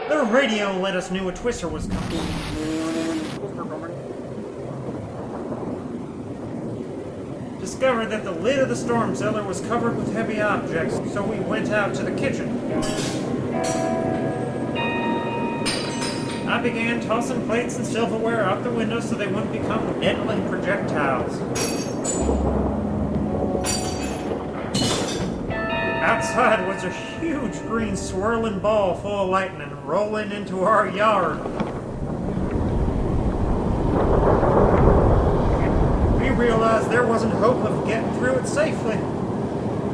The radio let us know a twister was coming. Discovered that the lid of the storm cellar was covered with heavy objects, so we went out to the kitchen. I began tossing plates and silverware out the window so they wouldn't become deadly projectiles. Outside was a huge green swirling ball full of lightning rolling into our yard. We realized there wasn't hope of getting through it safely.